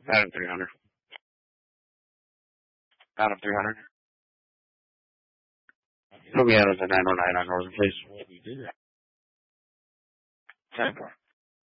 Adam 300. Adam 300. Put me out as a 909 on Northern, please. 10-4.